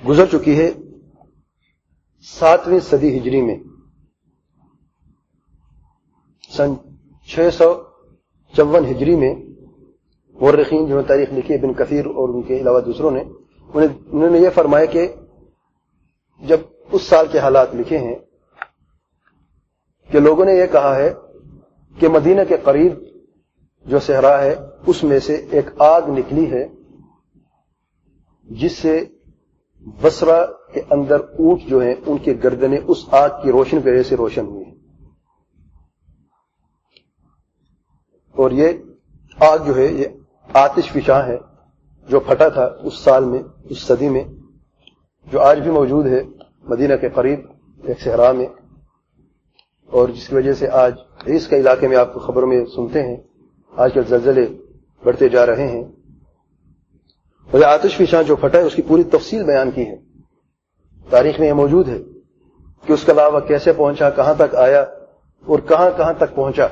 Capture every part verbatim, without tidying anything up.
گزر چکی ہے ساتویں صدی ہجری میں، سن چھ سو چون ہجری میں مورخین جنہوں نے تاریخ لکھی، ابن کثیر اور ان کے علاوہ دوسروں نے، انہوں نے یہ فرمایا کہ جب اس سال کے حالات لکھے ہیں کہ لوگوں نے یہ کہا ہے کہ مدینہ کے قریب جو صحرا ہے اس میں سے ایک آگ نکلی ہے جس سے بصرہ کے اندر اونٹ جو ہیں ان کی گردنیں اس آگ کی روشنی کی وجہ سے روشن ہوئی ہیں، اور یہ آگ جو ہے یہ آتش فشاں ہے جو پھٹا تھا اس سال میں، اس صدی میں، جو آج بھی موجود ہے مدینہ کے قریب ایک صحرا میں، اور جس کی وجہ سے آج اس کے علاقے میں آپ کو خبروں میں سنتے ہیں آج کل زلزلے بڑھتے جا رہے ہیں، اور یہ آتش فشاں جو پھٹا ہے اس کی پوری تفصیل بیان کی ہے، تاریخ میں یہ موجود ہے کہ اس کا لاوا کیسے پہنچا، کہاں تک آیا اور کہاں کہاں تک پہنچا۔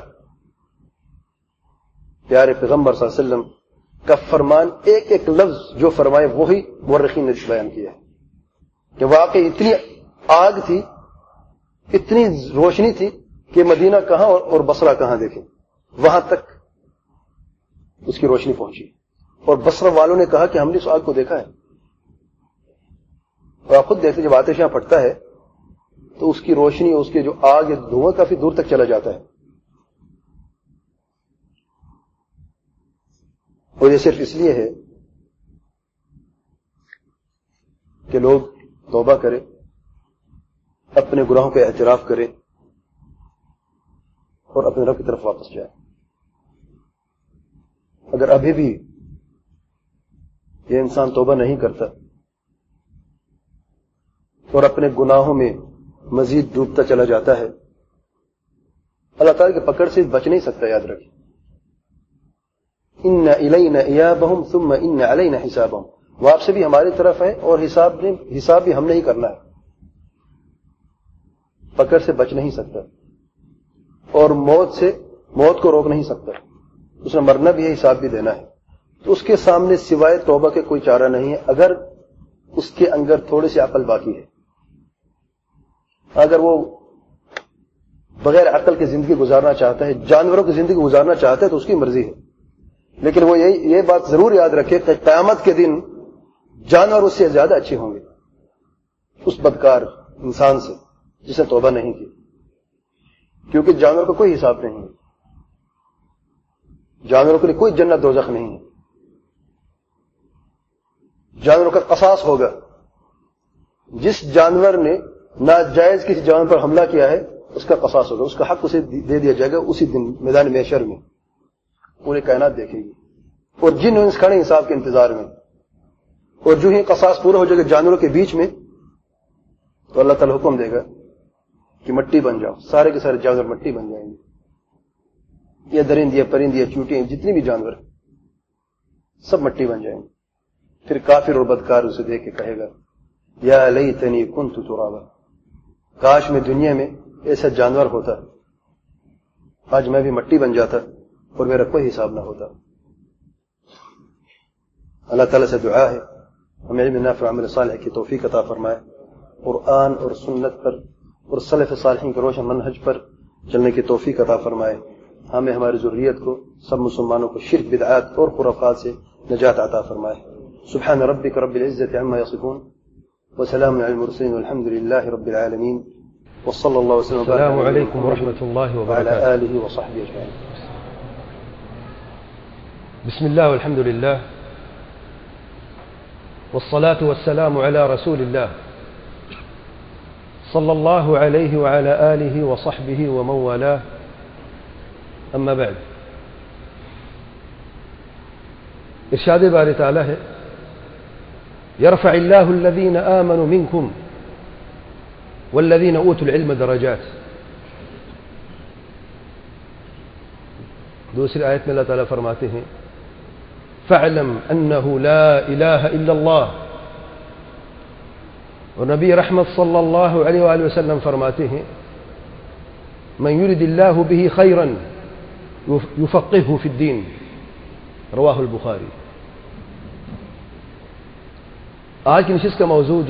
پیارے پیغمبر صلی اللہ علیہ وسلم کا فرمان ایک ایک لفظ جو فرمائے وہی مورخین نے بیان کیا ہے کہ واقعی اتنی آگ تھی، اتنی روشنی تھی کہ مدینہ کہاں اور بصرہ کہاں دیکھیں، وہاں تک اس کی روشنی پہنچی، اور بصرہ والوں نے کہا کہ ہم نے اس آگ کو دیکھا ہے۔ اور آپ خود دیکھتے جب آتش یہاں پھٹتا ہے تو اس کی روشنی، اس کے جو آگ دھواں کافی دور تک چلا جاتا ہے، اور یہ صرف اس لیے ہے کہ لوگ توبہ کریں، اپنے گناہوں کا اعتراف کریں اور اپنے رب کی طرف واپس جائیں۔ اگر ابھی بھی یہ انسان توبہ نہیں کرتا اور اپنے گناہوں میں مزید ڈوبتا چلا جاتا ہے، اللہ تعالیٰ کی پکڑ سے بچ نہیں سکتا۔ یاد رکھیں، ان الینا ایابہم ثم ان علینا حسابہم، وہ آپ سے بھی ہماری طرف ہے اور حساب حساب بھی ہم نے ہی کرنا ہے۔ پکڑ سے بچ نہیں سکتا اور موت سے موت کو روک نہیں سکتا، اس نے مرنا بھی ہے، حساب بھی دینا ہے، تو اس کے سامنے سوائے توبہ کے کوئی چارہ نہیں ہے اگر اس کے اندر تھوڑی سی عقل باقی ہے۔ اگر وہ بغیر عقل کی زندگی گزارنا چاہتا ہے، جانوروں کی زندگی گزارنا چاہتا ہے تو اس کی مرضی ہے، لیکن وہ یہی یہ بات ضرور یاد رکھے کہ قیامت کے دن جانور اس سے زیادہ اچھے ہوں گے اس بدکار انسان سے جس نے توبہ نہیں کی، کیونکہ جانور کا کوئی حساب نہیں ہے، جانوروں کے لیے کوئی جنت دوزخ نہیں ہے، جانوروں کا قصاص ہوگا۔ جس جانور نے ناجائز کسی جانور پر حملہ کیا ہے اس کا قصاص ہوگا، اس کا حق اسے دے دیا جائے گا اسی دن میدان محشر میں، پوری کائنات دیکھے گی، اور جن انس کھڑے حساب کے انتظار میں، اور جو ہی قصاص پورا ہو جائے گا جانوروں کے بیچ میں تو اللہ تعالیٰ حکم دے گا کہ مٹی بن جاؤ، سارے کے سارے جانور مٹی بن جائیں گے، یہ درندے پرندے چوٹیاں جتنی بھی جانور سب مٹی بن جائیں گے۔ پھر کافر اور بدکار اسے دیکھ کے کہے گا یا لیتنی کنت ترابا، کاش میں دنیا میں ایسا جانور ہوتا، آج میں بھی مٹی بن جاتا اور میرا کوئی حساب نہ ہوتا۔ اللہ تعالیٰ سے دعا ہے ہمیں علم نافع عمل صالح کی توفیق عطا فرمائے، قرآن اور سنت پر اور سلف صالحین کے روشن منہج پر چلنے کی توفیق عطا فرمائے، ہمیں ہماری ذریت کو سب مسلمانوں کو شرک بدعات اور خرافات سے نجات عطا فرمائے۔ سبحان ربک رب العزة عما يصفون وسلام على المرسلين والحمد لله رب العالمين وصلى الله وسلم وبارك السلام عليكم ورحمة الله وبركاته وعلى آله وصحبه أجمعين. بسم الله والحمد لله والصلاة والسلام على رسول الله صلى الله عليه وعلى آله وصحبه ومن والاه، أما بعد. ارشاد باری تعالی ہے يرفع الله الذين آمنوا منكم والذين أوتوا العلم درجات. دوسری آیت میں اللہ تعالیٰ فرماتے ہیں فاعلم أنه لا إله إلا الله، اور نبی رحمت صلی اللہ علیہ وآلہ وسلم فرماتے ہیں من يرد الله به خيرا يفقهه في الدين، رواہ البخاری. آج کی نشست کا موضوع